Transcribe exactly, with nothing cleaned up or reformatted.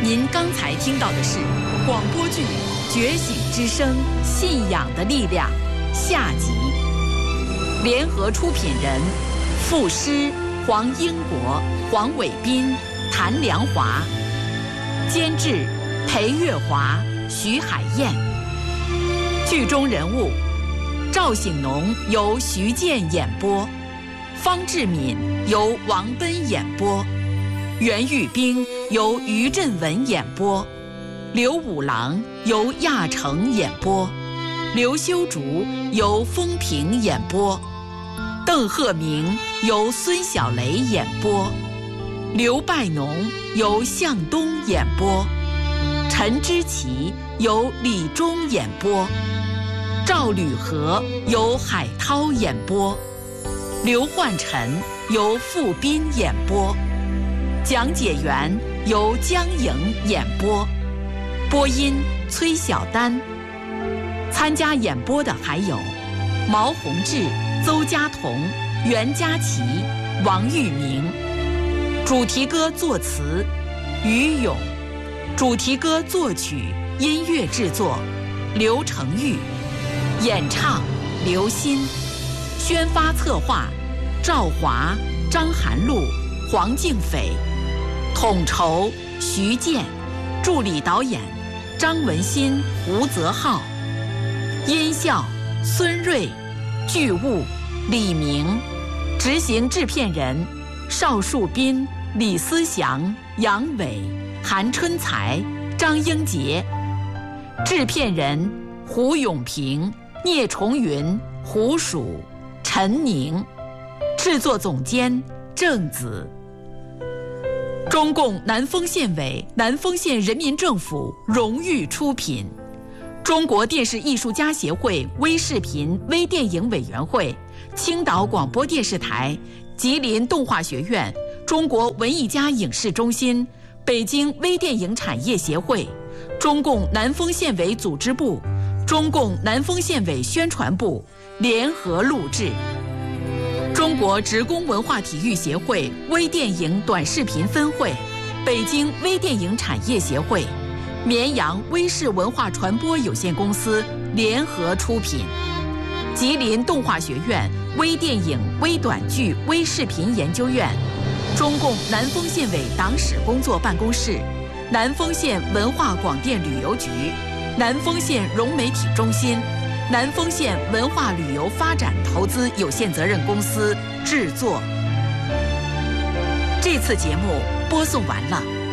您刚才听到的是广播剧《觉醒之声：信仰的力量》下集，联合出品人：傅诗、黄英国、黄伟斌、谭良华，监制：裴月华、徐海燕。剧中人物：赵醒农由徐健演播，方志敏由王奔演播，袁玉冰由于振文演播，刘五郎由亚成演播，刘修竹由风平演播，邓鹤鸣由孙小雷演播，刘拜农由向东演播，陈之奇由李忠演播，赵履和由海涛演播，刘焕辰由傅斌演播，讲解员由江颖演播，播音崔小丹。参加演播的还有毛宏志、邹家彤、袁佳琪、王玉明。主题歌作词于勇，主题歌作曲、音乐制作刘成玉，演唱刘鑫，宣发策划赵华、张涵露、黄敬斐，统筹徐健，助理导演张文新、吴泽浩，音效孙瑞、巨物、李明，执行制片人邵树斌、李思祥、杨伟、韩春才、张英杰，制片人胡永平、聂崇云、胡蜀、陈宁，制作总监郑子。中共南丰县委、南丰县人民政府荣誉出品，中国电视艺术家协会微视频微电影委员会、青岛广播电视台、吉林动画学院、中国文艺家影视中心、北京微电影产业协会、中共南丰县委组织部、中共南丰县委宣传部联合录制。中国职工文化体育协会微电影短视频分会、北京微电影产业协会、绵阳微视文化传播有限公司联合出品，吉林动画学院微电影微短剧微视频研究院，中共南丰县委党史工作办公室，南丰县文化广电旅游局，南丰县融媒体中心，南丰县文化旅游发展投资有限责任公司制作。这次节目播送完了。